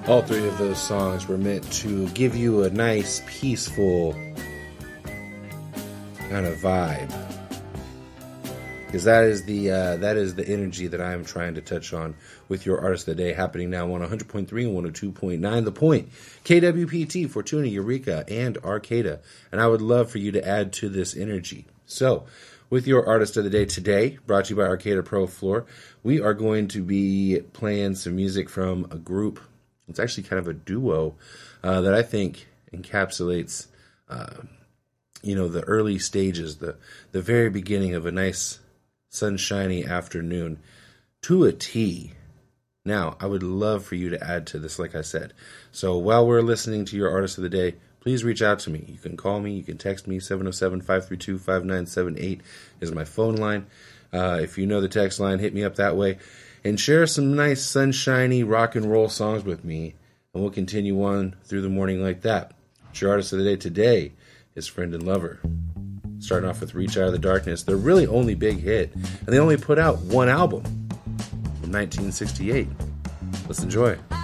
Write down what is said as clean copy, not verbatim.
All three of those songs were meant to give you a nice, peaceful kind of vibe. Because that is the energy that I am trying to touch on with your Artist of the Day, happening now on 100.3 and 102.9 The Point, KWPT, Fortuna, Eureka, and Arcata. And I would love for you to add to this energy. So, with your Artist of the Day today, brought to you by Arcata Pro Floor, we are going to be playing some music from a group. It's actually kind of a duo that I think encapsulates, the early stages, the very beginning of a nice sunshiny afternoon to a T. Now, I would love for you to add to this, like I said. So while we're listening to your Artist of the Day, please reach out to me. You can call me. You can text me. 707-532-5978 is my phone line. If you know the text line, hit me up that way. And share some nice sunshiny rock and roll songs with me. And we'll continue on through the morning like that. Your Artist of the Day today is Friend and Lover. Starting off with Reach Out of the Darkness. Their really only big hit. And they only put out one album from 1968. Let's enjoy.